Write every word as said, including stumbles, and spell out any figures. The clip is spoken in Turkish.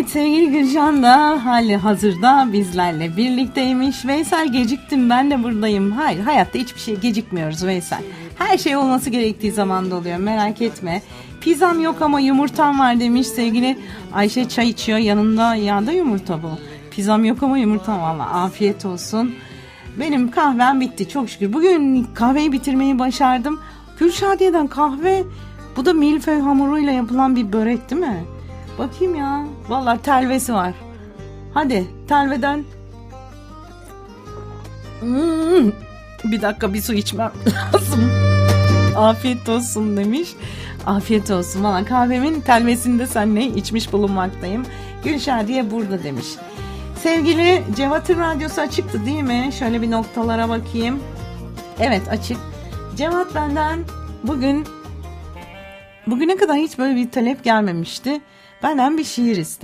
Evet, sevgili Gülcan da hali hazırda bizlerle birlikteymiş. Veysel, geciktim, ben de buradayım. Hayır, hayatta hiçbir şey gecikmiyoruz Veysel. Her şey olması gerektiği zamanda oluyor, merak etme. Pizzam yok ama yumurtam var demiş sevgili Ayşe. Çay içiyor, yanında yağda yumurta bu. Pizzam yok ama yumurtam, valla afiyet olsun. Benim kahvem bitti çok şükür. Bugün kahveyi bitirmeyi başardım. Gülşadiye'den kahve. Bu da milföy hamuruyla yapılan bir börek değil mi? Bakayım ya. Vallahi telvesi var. Hadi telveden. Hmm. Bir dakika, bir su içmem lazım. Afiyet olsun demiş. Afiyet olsun. Valla kahvemin telvesini de seninle içmiş bulunmaktayım. Gülşadiye burada demiş. Sevgili Cevat'ın radyosu açıktı değil mi? Şöyle bir noktalara bakayım. Evet, açık. Cevat benden bugün bugüne kadar hiç böyle bir talep gelmemişti. Benden bir şiir istedi.